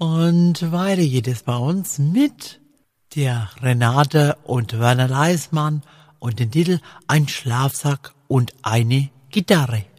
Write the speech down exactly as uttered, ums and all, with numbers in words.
Und weiter geht es bei uns mit der Renate und Werner Leismann und den Titel Ein Schlafsack und eine Gitarre.